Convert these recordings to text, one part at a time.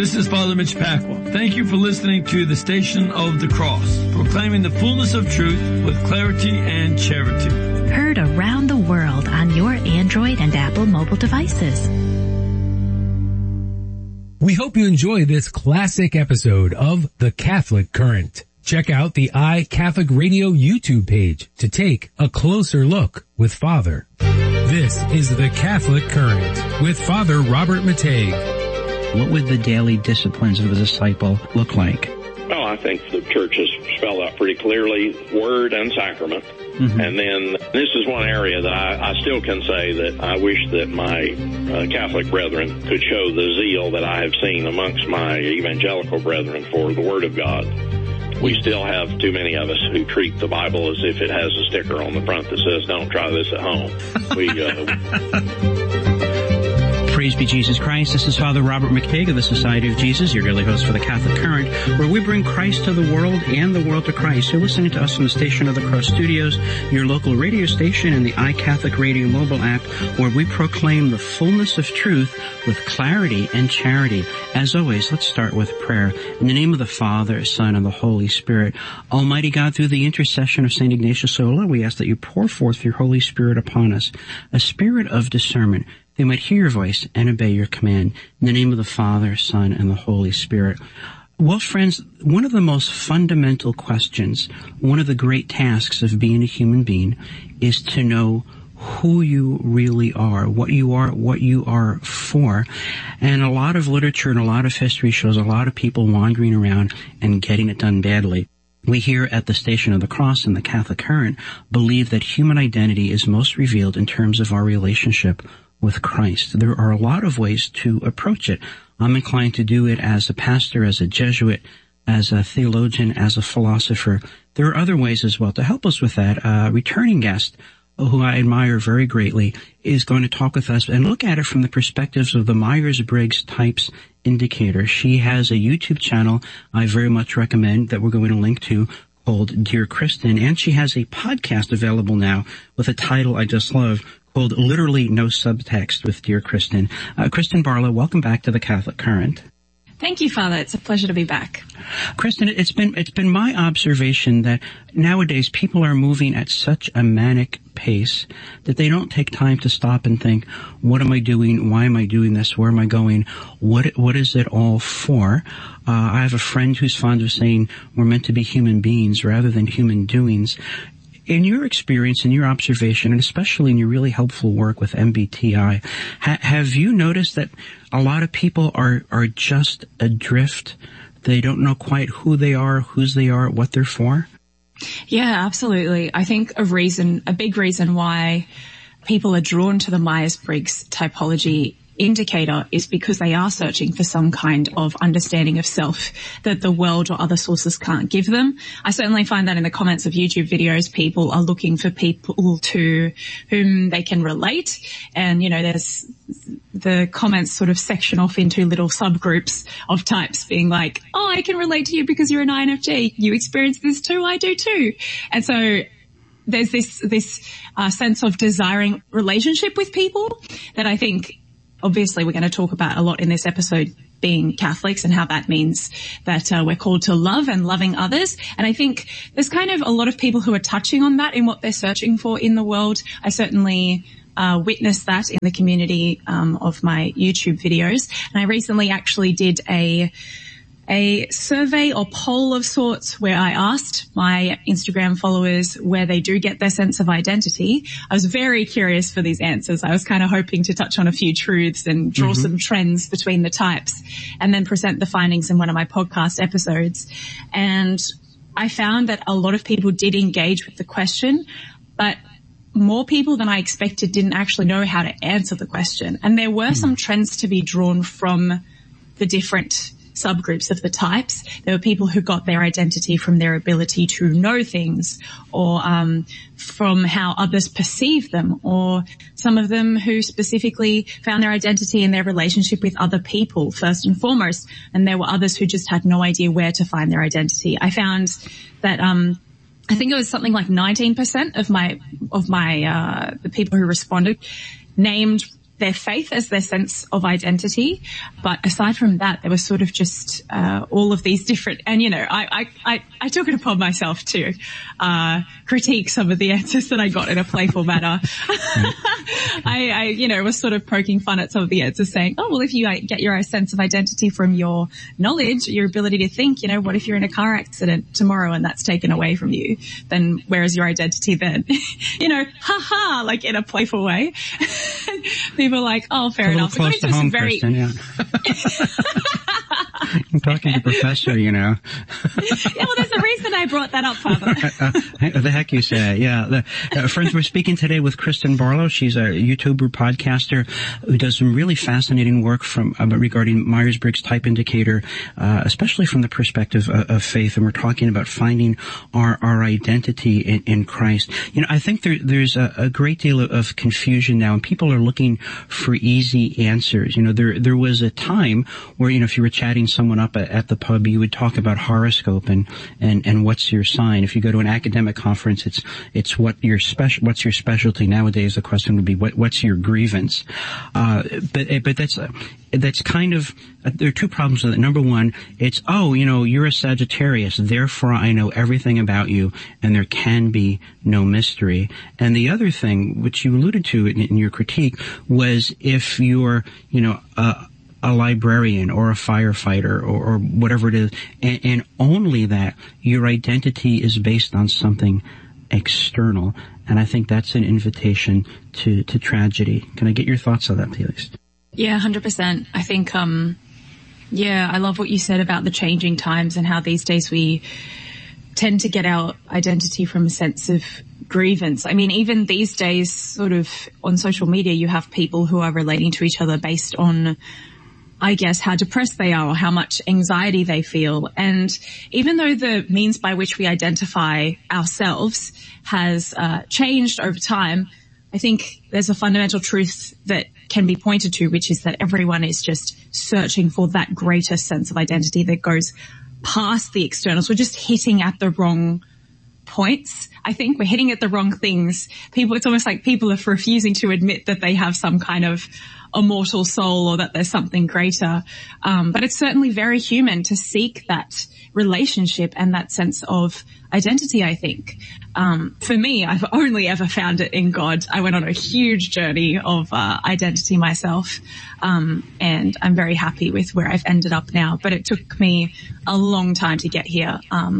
This is Father Mitch Pacwa. Thank you for listening to the Station of the Cross, proclaiming the fullness of truth with clarity and charity. Heard around the world on your Android and Apple mobile devices. We hope you enjoy this classic episode of The Catholic Current. Check out the iCatholic Radio YouTube page to take a closer look with Father. This is The Catholic Current with Father Robert Matei. What would the daily disciplines of a disciple look like? Well, I think the church has spelled out pretty clearly word and sacrament. Mm-hmm. And then this is one area that I still can say that I wish that my Catholic brethren could show the zeal that I have seen amongst my evangelical brethren for the Word of God. We still have too many of us who treat the Bible as if it has a sticker on the front that says, "Don't try this at home." Praise be Jesus Christ. This is Father Robert McTague of the Society of Jesus, your daily host for the Catholic Current, where we bring Christ to the world and the world to Christ. You're listening to us from the Station of the Cross Studios, your local radio station, and the iCatholic Radio mobile app, where we proclaim the fullness of truth with clarity and charity. As always, let's start with prayer. In the name of the Father, Son, and the Holy Spirit. Almighty God, through the intercession of St. Ignatius Loyola, we ask that you pour forth your Holy Spirit upon us, a spirit of discernment, they might hear your voice and obey your command. In the name of the Father, Son, and the Holy Spirit. Well, friends, one of the most fundamental questions, one of the great tasks of being a human being, is to know who you really are, what you are for. And a lot of literature and a lot of history shows a lot of people wandering around and getting it done badly. We here at the Station of the Cross and the Catholic Current believe that human identity is most revealed in terms of our relationship with Christ. There are a lot of ways to approach it. I'm inclined to do it as a pastor, as a Jesuit, as a theologian, as a philosopher. There are other ways as well. To help us with that, a returning guest who I admire very greatly is going to talk with us and look at it from the perspectives of the Myers-Briggs Types Indicator. She has a YouTube channel I very much recommend that we're going to link to called Dear Kristen, and she has a podcast available now with a title I just love called Literally No Subtext with Dear Kristen. Kristen Barlow, welcome back to the Catholic Current. Thank you, Father. It's a pleasure to be back. Kristen, it's been my observation that nowadays people are moving at such a manic pace that they don't take time to stop and think, what am I doing? Why am I doing this? Where am I going? What is it all for? I have a friend who's fond of saying we're meant to be human beings rather than human doings. In your experience, in your observation, and especially in your really helpful work with MBTI, have you noticed that a lot of people are just adrift? They don't know quite who they are, whose they are, what they're for? Yeah, absolutely. I think a big reason why people are drawn to the Myers-Briggs typology indicator is because they are searching for some kind of understanding of self that the world or other sources can't give them. I certainly find that in the comments of YouTube videos, people are looking for people to whom they can relate. And, there's the comments sort of section off into little subgroups of types being like, oh, I can relate to you because you're an INFJ. You experience this too. I do too. And so there's this sense of desiring relationship with people that I think obviously we're going to talk about a lot in this episode, being Catholics and how that means that we're called to love and loving others. And I think there's kind of a lot of people who are touching on that in what they're searching for in the world. I certainly witnessed that in the community of my YouTube videos. And I recently actually did a survey or poll of sorts where I asked my Instagram followers where they do get their sense of identity. I was very curious for these answers. I was kind of hoping to touch on a few truths and draw some trends between the types and then present the findings in one of my podcast episodes. And I found that a lot of people did engage with the question, but more people than I expected didn't actually know how to answer the question. And there were some trends to be drawn from the different subgroups of the types. There were people who got their identity from their ability to know things, or from how others perceive them, or some of them who specifically found their identity in their relationship with other people first and foremost, and there were others who just had no idea where to find their identity. I found that I think it was something like 19% of the people who responded named their faith as their sense of identity. But aside from that, there was sort of just all of these different, and I took it upon myself to critique some of the answers that I got in a playful manner. I was sort of poking fun at some of the answers, saying, oh, well, if you get your sense of identity from your knowledge, your ability to think, what if you're in a car accident tomorrow and that's taken away from you? Then where is your identity then? Like in a playful way. People are like, oh, fair enough. Close to home, Kristen, yeah. I'm talking to Professor, Yeah, well, there's a reason I brought that up, Father. The heck you say, yeah. Friends, we're speaking today with Kristen Barlow. She's a YouTuber podcaster who does some really fascinating work regarding Myers-Briggs Type Indicator, especially from the perspective of faith. And we're talking about finding our identity in Christ. I think there's a great deal of confusion now, and people are looking for easy answers. There was a time where, if you were chatting someone up at the pub, you would talk about horoscope and what's your sign. If you go to an academic conference, it's what's your specialty. Nowadays, the question would be what's your grievance. But that's kind of, there are two problems with it. Number one, it's, you're a Sagittarius, therefore I know everything about you, and there can be no mystery. And the other thing, which you alluded to in your critique, was if you're, a librarian or a firefighter or whatever it is, and only that, your identity is based on something external. And I think that's an invitation to tragedy. Can I get your thoughts on that, please? Yeah, 100%. I think, I love what you said about the changing times and how these days we tend to get our identity from a sense of grievance. I mean, even these days, sort of on social media, you have people who are relating to each other based on, I guess, how depressed they are or how much anxiety they feel. And even though the means by which we identify ourselves has changed over time, I think there's a fundamental truth that can be pointed to, which is that everyone is just searching for that greater sense of identity that goes past the externals. We're just hitting at the wrong points. I think we're hitting at the wrong things. It's almost like people are refusing to admit that they have some kind of immortal soul or that there's something greater. But it's certainly very human to seek that relationship and that sense of identity, I think. For me, I've only ever found it in God. I went on a huge journey of identity myself, and I'm very happy with where I've ended up now. But it took me a long time to get here.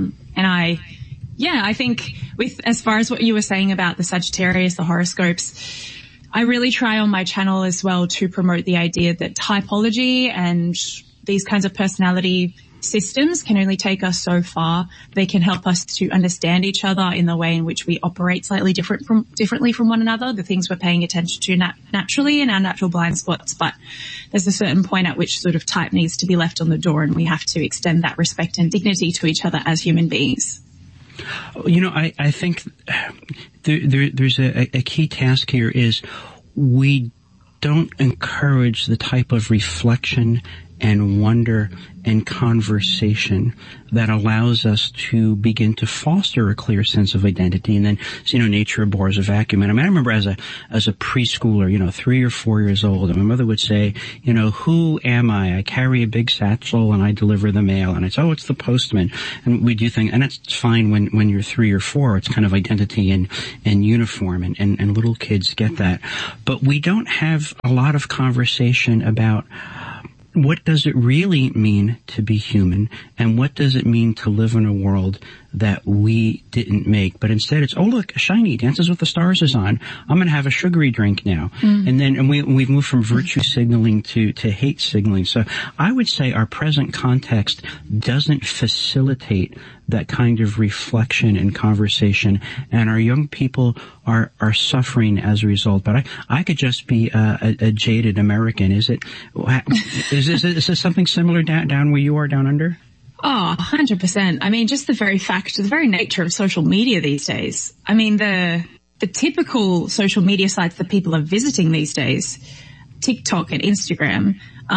I think as far as what you were saying about the Sagittarius, the horoscopes, I really try on my channel as well to promote the idea that typology and these kinds of personality systems can only take us so far. They can help us to understand each other in the way in which we operate slightly differently from one another, the things we're paying attention to naturally in our natural blind spots. But there's a certain point at which sort of type needs to be left on the door, and we have to extend that respect and dignity to each other as human beings. I think there's a key task here is we don't encourage the type of reflection and wonder and conversation that allows us to begin to foster a clear sense of identity. And then, nature abhors a vacuum. And I remember as a preschooler, 3 or 4 years old, and my mother would say, who am I? I carry a big satchel and I deliver the mail. And it's, it's the postman. And we do things, and it's fine when you're 3 or 4. It's kind of identity and uniform, and little kids get that. But we don't have a lot of conversation about what does it really mean to be human, and what does it mean to live in a world that we didn't make? But instead it's, look, shiny, Dances with the Stars is on. I'm going to have a sugary drink now. And we've moved from virtue signaling to hate signaling. So I would say our present context doesn't facilitate that kind of reflection and conversation, and our young people are suffering as a result. But I could just be a jaded American. Is this something similar down where you are, down under? Oh, 100%. I mean, just the very nature of social media these days. I mean, the typical social media sites that people are visiting these days, TikTok and Instagram,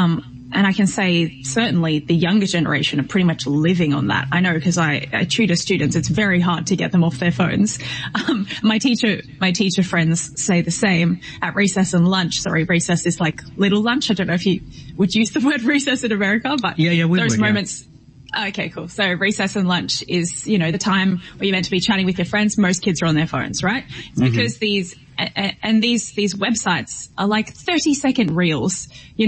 And I can say certainly the younger generation are pretty much living on that. I know because I tutor students. It's very hard to get them off their phones. My teacher friends say the same at recess and lunch. Sorry, recess is like little lunch. I don't know if you would use the word recess in America, but we those would, moments. Yeah. Okay, cool. So recess and lunch is, the time where you're meant to be chatting with your friends. Most kids are on their phones, right? It's because these websites are like 30-second reels.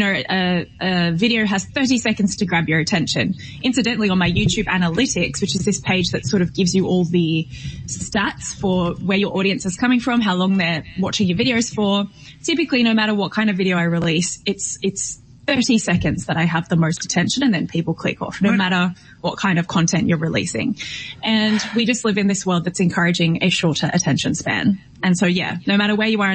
A video has 30 seconds to grab your attention. Incidentally, on my YouTube analytics, which is this page that sort of gives you all the stats for where your audience is coming from, how long they're watching your videos for, typically no matter what kind of video I release, it's 30 seconds that I have the most attention, and then people click off, no matter what kind of content you're releasing. And we just live in this world that's encouraging a shorter attention span. And so, no matter where you are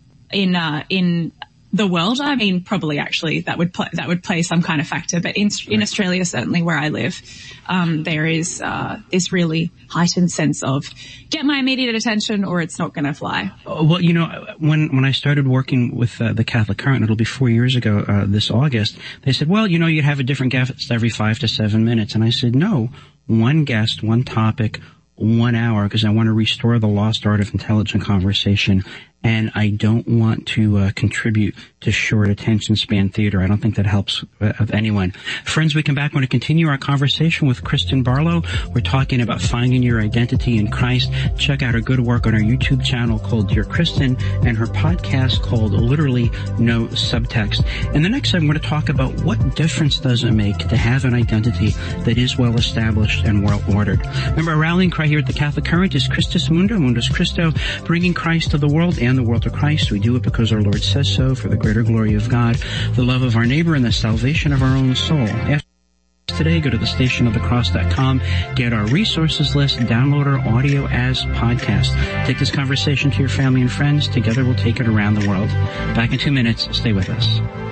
in the world, I mean, probably actually that would play some kind of factor. But in Australia, certainly where I live, there is this really heightened sense of get my immediate attention or it's not going to fly. Well, when I started working with the Catholic Current, it'll be 4 years ago this August, they said, well, you'd have a different guest every 5 to 7 minutes. And I said, no, one guest, one topic, 1 hour, because I want to restore the lost art of intelligent conversation. And I don't want to contribute to short attention span theater. I don't think that helps of anyone. Friends, we come back. We're going to continue our conversation with Kristen Barlow. We're talking about finding your identity in Christ. Check out her good work on our YouTube channel called Dear Kristen and her podcast called Literally No Subtext. In the next segment, we're going to talk about what difference does it make to have an identity that is well established and well ordered. Remember, our rallying cry here at the Catholic Current is Christus Mundo, Mundus Christo, bringing Christ to the world and the world to Christ. We do it because our Lord says so, for the greater glory of God, the love of our neighbor, and the salvation of our own soul. After today, go to thestationofthecross.com, get our resources list, download our audio as podcast. Take this conversation to your family and friends. Together we'll take it around the world. Back in 2 minutes. Stay with us.